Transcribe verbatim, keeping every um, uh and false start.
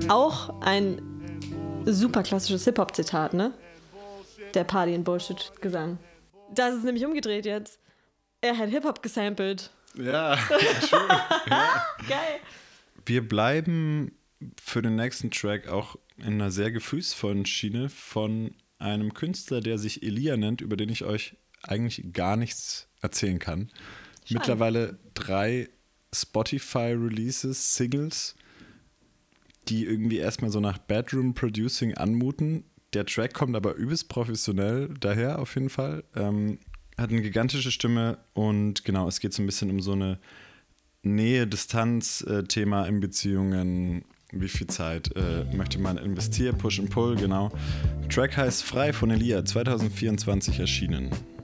Auch ein super klassisches Hip-Hop-Zitat, ne? Der Party- and Bullshit-Gesang. Das ist nämlich umgedreht jetzt. Er hat Hip-Hop gesampelt. Ja, schön. Ja. Geil. Wir bleiben für den nächsten Track auch in einer sehr gefühlsvollen Schiene von einem Künstler, der sich Elia nennt, über den ich euch eigentlich gar nichts erzählen kann. Schade. Mittlerweile drei Spotify-Releases, Singles, die irgendwie erstmal so nach Bedroom-Producing anmuten. Der Track kommt aber übelst professionell daher auf jeden Fall. Ähm, hat eine gigantische Stimme und genau, es geht so ein bisschen um so eine Nähe-Distanz-Thema in Beziehungen. Wie viel Zeit äh, möchte man investieren? Push and Pull, genau. Track heißt Frei von Elia, zwanzig vierundzwanzig erschienen.